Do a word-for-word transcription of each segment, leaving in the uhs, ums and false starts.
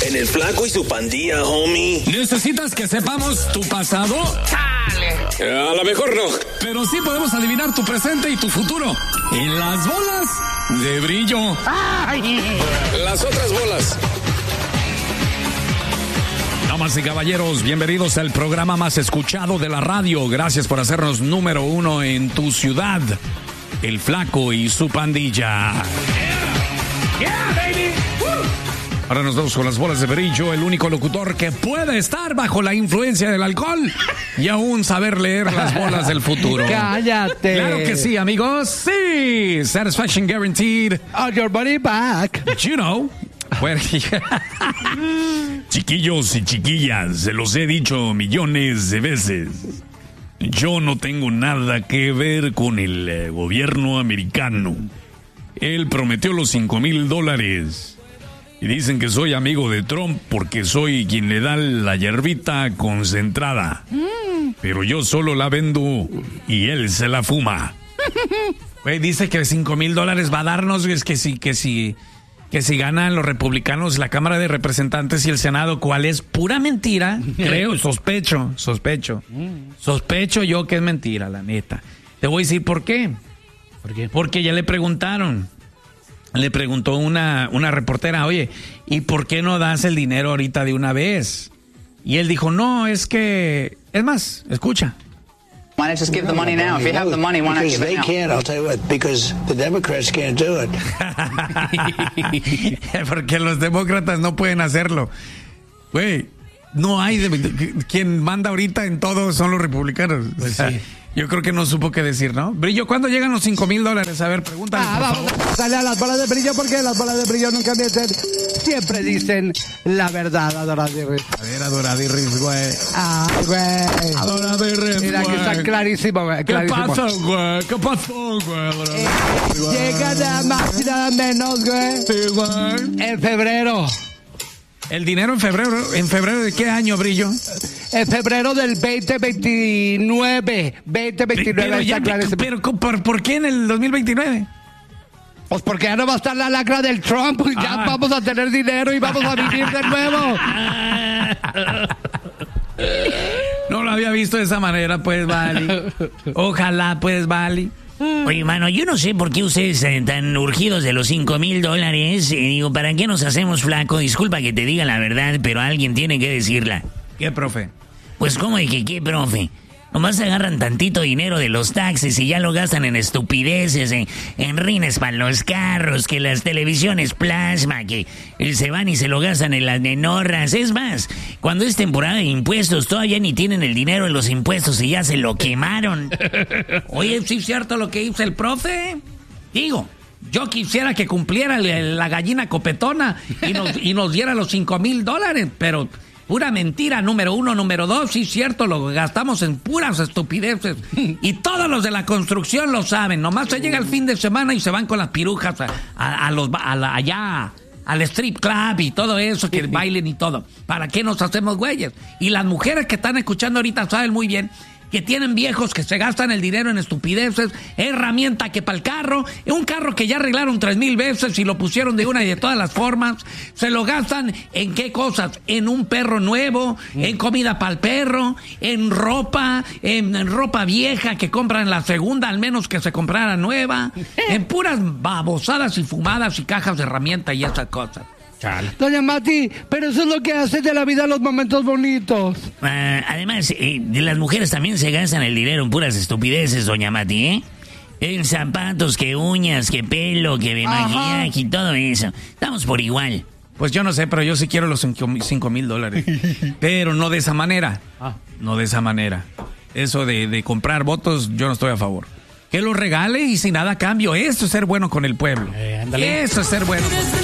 En el Flaco y su Pandilla, homie. ¿Necesitas que sepamos tu pasado? ¡Chale! A lo mejor no. Pero sí podemos adivinar tu presente y tu futuro. En las bolas de brillo. ¡Ay! Las otras bolas. Damas y caballeros, bienvenidos al programa más escuchado de la radio. Gracias por hacernos número uno en tu ciudad. El Flaco y su Pandilla. Yeah, yeah baby. Woo. Ahora nos vamos con las bolas de brillo, el único locutor que puede estar bajo la influencia del alcohol y aún saber leer las bolas del futuro. ¡Cállate! Claro que sí, amigos. Sí. Satisfaction guaranteed. On your money back. You know. Bueno, chiquillos y chiquillas, se los he dicho millones de veces. Yo no tengo nada que ver con el eh, gobierno americano. Él prometió los cinco mil dólares. Y dicen que soy amigo de Trump porque soy quien le da la hierbita concentrada. Mm. Pero yo solo la vendo y él se la fuma. Güey, dice que cinco mil dólares va a darnos, es que sí, que sí. Que si ganan los republicanos la Cámara de Representantes y el Senado, ¿cuál es? Pura mentira, creo, sospecho, sospecho. Sospecho yo que es mentira, la neta. Te voy a decir por qué. ¿Por qué? Porque ya le preguntaron. Le preguntó una, una reportera, oye, ¿y por qué no das el dinero ahorita de una vez? Y él dijo, no, es que... Es más, escucha. Why not just give the money now? If you have the money, why not give it now? Because they can't, I'll tell you what, because the Democrats can't do it. Porque los demócratas no pueden hacerlo. Güey, no hay... De, quien manda ahorita en todo son los republicanos. Pues o sea, sí. Yo creo que no supo qué decir, ¿no? Brillo, ¿cuándo llegan los cinco mil dólares? A ver, pregúntale, ah, por vamos favor. a darle a las bolas de brillo porque las bolas de brillo nunca mienten. Siempre dicen la verdad, Adoradirris. A ver, Adoradirris, güey. Ah, güey. Adoradirris, Mira que está clarísimo, güey. ¿Qué clarísimo. pasa, güey? ¿Qué pasó, güey? Eh, llega nada más y nada menos, güey. Sí, güey. En febrero. ¿El dinero en febrero? ¿En febrero de qué año, Brillo? En febrero del veinte veintinueve. veinte veintinueve, pero, ya, está clarísimo. pero ¿por, ¿por qué en el dos mil veintinueve? Pues porque ya no va a estar la lacra del Trump, pues ya ah. vamos a tener dinero y vamos a vivir de nuevo. No lo había visto de esa manera, pues, vale. Ojalá, pues, vale. Oye, mano, yo no sé por qué ustedes están tan urgidos de los cinco mil dólares. Eh, digo, ¿para qué nos hacemos flaco? Disculpa que te diga la verdad, pero alguien tiene que decirla. ¿Qué, profe? Pues, ¿cómo de que qué, profe? Nomás agarran tantito dinero de los taxis y ya lo gastan en estupideces, en, en rines para los carros, que las televisiones plasma, que se van y se lo gastan en las nenorras. Es más, cuando es temporada de impuestos, todavía ni tienen el dinero en los impuestos y ya se lo quemaron. Oye, ¿sí es cierto lo que dice el profe? Digo, yo quisiera que cumpliera la gallina copetona y nos, y nos diera los cinco mil dólares, pero... Pura mentira, número uno, número dos, sí, cierto, lo gastamos en puras estupideces. Y todos los de la construcción lo saben. Nomás se llega el fin de semana y se van con las pirujas a, a, a los a la, allá, al strip club y todo eso, que bailen y todo. ¿Para qué nos hacemos güeyes? Y las mujeres que están escuchando ahorita saben muy bien que tienen viejos que se gastan el dinero en estupideces, herramienta que para el carro, un carro que ya arreglaron tres mil veces y lo pusieron de una y de todas las formas, se lo gastan en qué cosas, en un perro nuevo, mm. en comida para el perro, en ropa, en, en ropa vieja que compran la segunda, al menos que se comprara nueva, en puras babosadas y fumadas y cajas de herramienta y esas cosas. Chale. Doña Mati, pero eso es lo que hace de la vida los momentos bonitos. Uh, además, eh, las mujeres también se gastan el dinero en puras estupideces, doña Mati, ¿eh? En zapatos, que uñas, que pelo, que maquillaje y todo eso. Estamos por igual. Pues yo no sé, pero yo sí quiero los cinco mil dólares. Pero no de esa manera. Ah. No de esa manera. Eso de, de comprar votos, yo no estoy a favor. Que los regale y sin nada a cambio. Eso es ser bueno con el pueblo. Eh, ándale. Eso es ser bueno.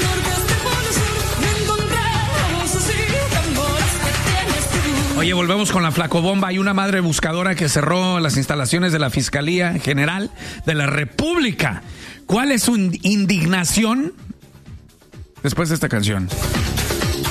Oye, volvemos con la flacobomba. Hay una madre buscadora que cerró las instalaciones de la Fiscalía General de la República. ¿Cuál es su indignación? Después de esta canción.